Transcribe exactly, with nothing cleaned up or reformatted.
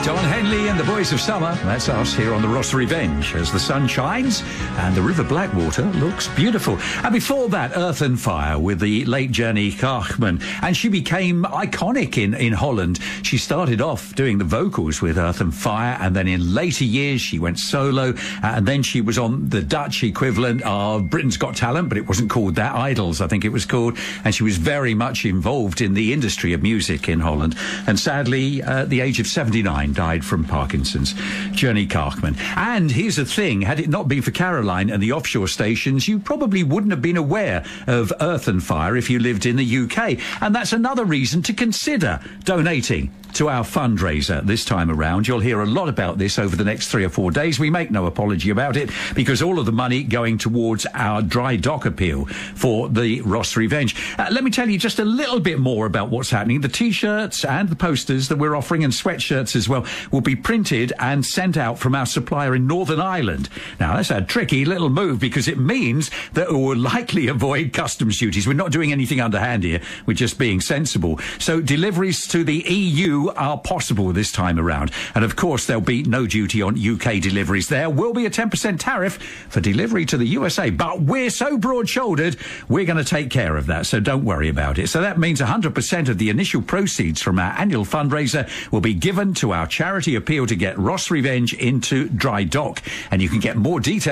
Don Henley and the Boys of Summer. That's us here on the Ross Revenge as the sun shines and the River Blackwater looks beautiful. And before that, Earth and Fire with the late Jenny Kaufman. And she became iconic in, in Holland. She started off doing the vocals with Earth and Fire, and then in later years she went solo, and then she was on the Dutch equivalent of Britain's Got Talent, but it wasn't called that, Idols I think it was called, and she was very much involved in the industry of music in Holland. And sadly, uh, at the age of seventy-nine, died from Parkinson's. Jenny Kaufman. And here's the thing, had it not been for Caroline and the offshore stations, you probably wouldn't have been aware of Earth and Fire if you lived in the U K. And that's another reason to consider donating to our fundraiser this time around. You'll hear a lot about this over the next three or four days. We make no apology about it, because all of the money going towards our dry dock appeal for the Ross Revenge. Uh, let me tell you just a little bit more about what's happening. The T-shirts and the posters that we're offering, and sweatshirts as well, will be printed and sent out from our supplier in Northern Ireland. Now, that's a tricky little move, because it means that we will likely avoid customs duties. We're not doing anything underhand here. We're just being sensible. So deliveries to the E U are possible this time around. And of course, there'll be no duty on U K deliveries. There will be a ten percent tariff for delivery to the U S A. But we're so broad-shouldered, we're going to take care of that. So don't worry about it. So that means one hundred percent of the initial proceeds from our annual fundraiser will be given to our charity appeal to get Ross Revenge into dry dock. And you can get more details